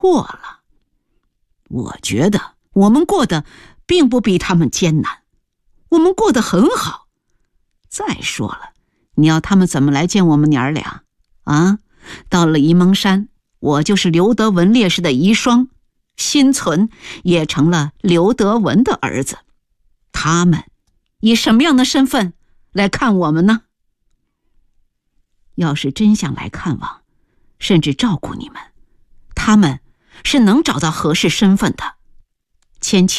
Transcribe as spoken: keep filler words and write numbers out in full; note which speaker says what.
Speaker 1: 过了。我觉得我们过得并不比他们艰难，我们过得很好。再说了，你要他们怎么来见我们娘俩啊？到了沂蒙山，我就是刘德文烈士的遗孀，辛存也成了刘德文的儿子，他们以什么样的身份来看我们呢？要是真想来看望，甚至照顾你们，他们是能找到合适身份的。千秋